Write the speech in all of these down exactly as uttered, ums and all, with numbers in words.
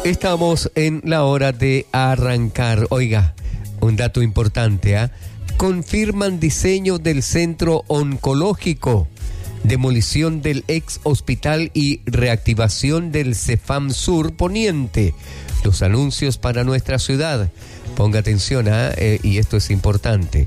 Estamos en la hora de arrancar. Oiga, un dato importante, ¿ah? ¿eh? Confirman diseño del centro oncológico, demolición del ex hospital y reactivación del Cefam Sur Poniente. Los anuncios para nuestra ciudad. Ponga atención, ¿eh? Eh, y esto es importante.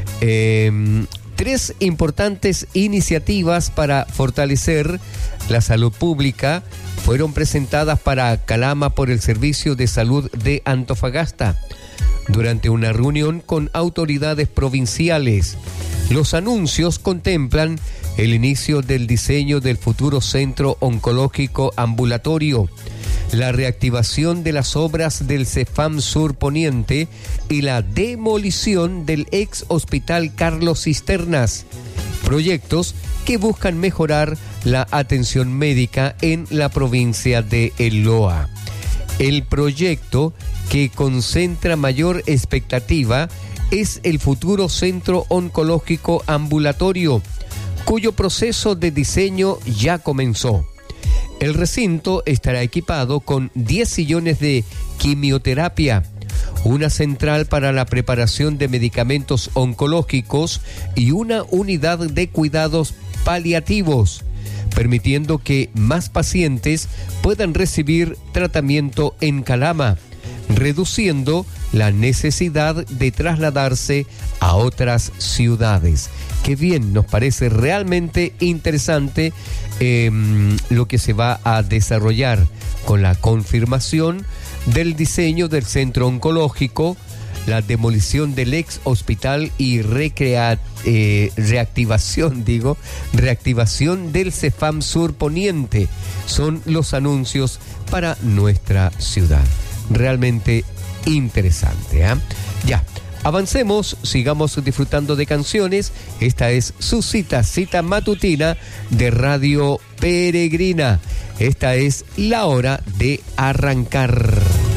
Eh, tres importantes iniciativas para fortalecer la salud pública fueron presentadas para Calama por el Servicio de Salud de Antofagasta durante una reunión con autoridades provinciales. Los anuncios contemplan el inicio del diseño del futuro centro oncológico ambulatorio, la reactivación de las obras del Cefam Sur Poniente y la demolición del ex hospital Carlos Cisternas, proyectos que buscan mejorar la atención médica en la provincia de El Loa. El proyecto que concentra mayor expectativa es el futuro centro oncológico ambulatorio, cuyo proceso de diseño ya comenzó. El recinto estará equipado con diez sillones de quimioterapia, una central para la preparación de medicamentos oncológicos y una unidad de cuidados paliativos, permitiendo que más pacientes puedan recibir tratamiento en Calama, reduciendo la necesidad de trasladarse a otras ciudades. Qué bien, nos parece realmente interesante eh, lo que se va a desarrollar con la confirmación del diseño del centro oncológico, la demolición del ex hospital y recrea, eh, reactivación, digo, reactivación del Cefam Sur Poniente. Son los anuncios para nuestra ciudad. Realmente interesante, ¿eh? Ya, avancemos, sigamos disfrutando de canciones. Esta es su cita, cita matutina de Radio Peregrina. Esta es la hora de arrancar.